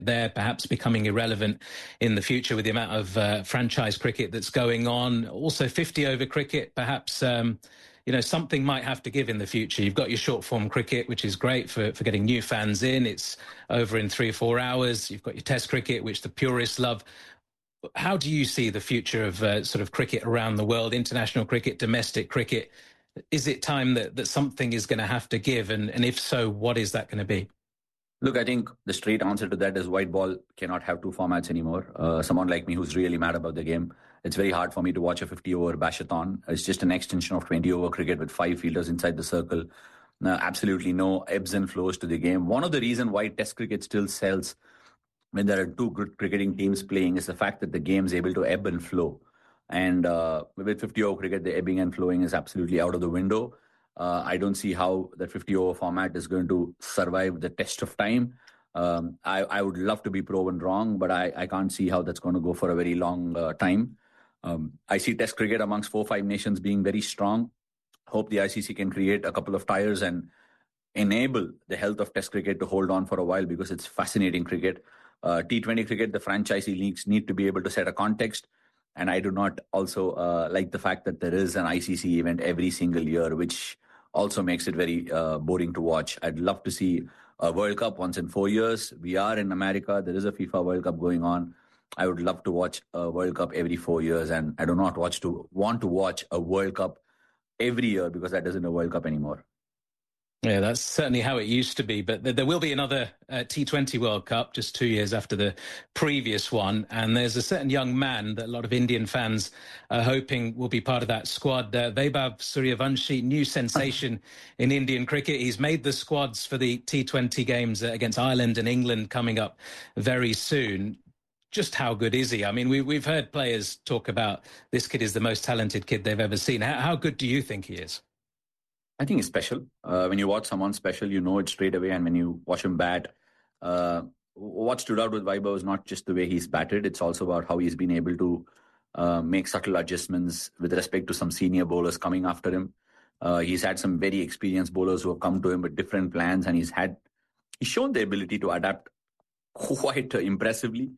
there perhaps becoming irrelevant in the future with the amount of franchise cricket that's going on. Also 50-over cricket, perhaps something might have to give in the future. You've got your short form cricket, which is great for getting new fans in. It's over in 3 or 4 hours. You've got your test cricket, which the purists love. How do you see the future of sort of cricket around the world, international cricket, domestic cricket? Is it time that something is going to have to give? And if so, what is that going to be? Look, I think the straight answer to that is white ball cannot have 2 formats anymore. Someone like me who's really mad about the game, it's very hard for me to watch a 50-over bashathon. It's just an extension of 20-over cricket with 5 fielders inside the circle. Absolutely no ebbs and flows to the game. One of the reasons why Test cricket still sells when there are 2 good cricketing teams playing is the fact that the game is able to ebb and flow. And with 50-over cricket, the ebbing and flowing is absolutely out of the window. I don't see how that 50-over format is going to survive the test of time. I would love to be proven wrong, but I can't see how that's going to go for a very long time. I see Test cricket amongst 4 or 5 nations being very strong. Hope the ICC can create a couple of tires and enable the health of Test cricket to hold on for a while, because it's fascinating cricket. T20 cricket, the franchisee leagues need to be able to set a context. And I do not also like the fact that there is an ICC event every single year, which also makes it very boring to watch. I'd love to see a World Cup once in 4 years. We are in America. There is a FIFA World Cup going on. I would love to watch a World Cup every 4 years. And I do not want to watch a World Cup every year, because that isn't a World Cup anymore. Yeah, that's certainly how it used to be. But there will be another T20 World Cup just 2 years after the previous one. And there's a certain young man that a lot of Indian fans are hoping will be part of that squad. Vaibhav Suryavanshi, new sensation in Indian cricket. He's made the squads for the T20 games against Ireland and England coming up very soon. Just how good is he? I mean, we've heard players talk about this kid is the most talented kid they've ever seen. How good do you think he is? I think he's special. When you watch someone special, you know it straight away. And when you watch him bat, what stood out with Vaibhav is not just the way he's batted. It's also about how he's been able to make subtle adjustments with respect to some senior bowlers coming after him. He's had some very experienced bowlers who have come to him with different plans, and he's shown the ability to adapt quite impressively.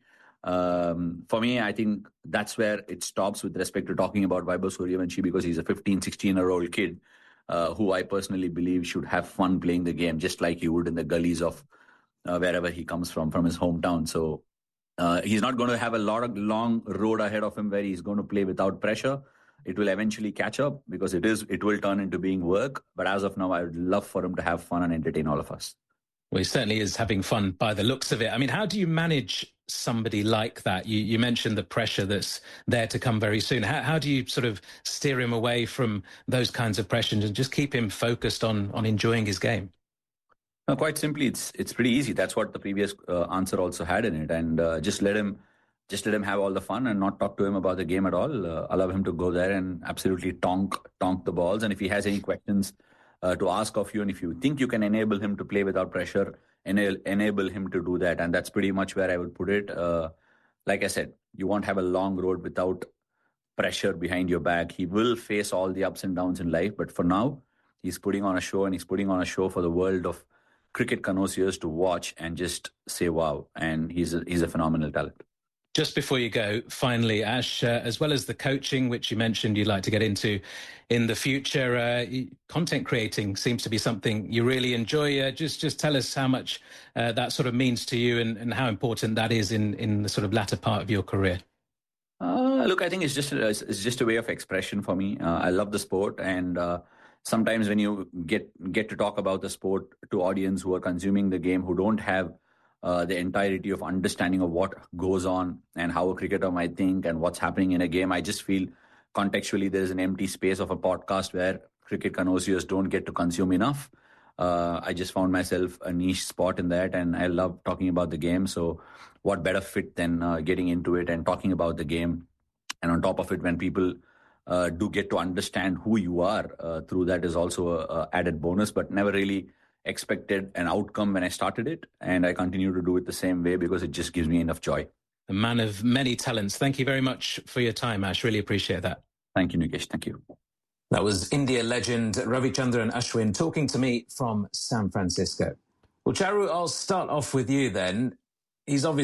For me, I think that's where it stops with respect to talking about Vaibhav Suryavanshi, because he's a 15, 16-year-old kid who I personally believe should have fun playing the game, just like he would in the gullies of wherever he comes from his hometown. So he's not going to have a long road ahead of him where he's going to play without pressure. It will eventually catch up, because it will turn into being work. But as of now, I would love for him to have fun and entertain all of us. Well, he certainly is having fun by the looks of it. I mean, how do you manage somebody like that? You mentioned the pressure that's there to come very soon. How do you sort of steer him away from those kinds of pressures and just keep him focused on enjoying his game? No, quite simply, it's pretty easy. That's what the previous answer also had in it. And just let him have all the fun and not talk to him about the game at all. Allow him to go there and absolutely tonk the balls. And if he has any questions to ask of you, and if you think you can enable him to play without pressure, enable him to do that. And that's pretty much where I would put it. Like I said, you won't have a long road without pressure behind your back. He will face all the ups and downs in life, but for now, he's putting on a show, and he's putting on a show for the world of cricket connoisseurs to watch and just say, wow. And he's a phenomenal talent. Just before you go, finally, Ash, as well as the coaching, which you mentioned you'd like to get into in the future, content creating seems to be something you really enjoy. Just tell us how much that sort of means to you, and how important that is in the sort of latter part of your career. Look, I think it's just a way of expression for me. I love the sport, and sometimes when you get to talk about the sport to audience who are consuming the game, who don't have the entirety of understanding of what goes on and how a cricketer might think and what's happening in a game, I just feel contextually there is an empty space of a podcast where cricket connoisseurs don't get to consume enough. I just found myself a niche spot in that, and I love talking about the game. So what better fit than getting into it and talking about the game? And on top of it, when people do get to understand who you are through that is also a added bonus, but never really expected an outcome when I started it, and I continue to do it the same way because it just gives me enough joy. A man of many talents. Thank you very much for your time, Ash. Really appreciate that. Thank you, Nikesh. Thank you. That was India legend Ravichandran Ashwin talking to me from San Francisco. Well, Charu, I'll start off with you then. he's obviously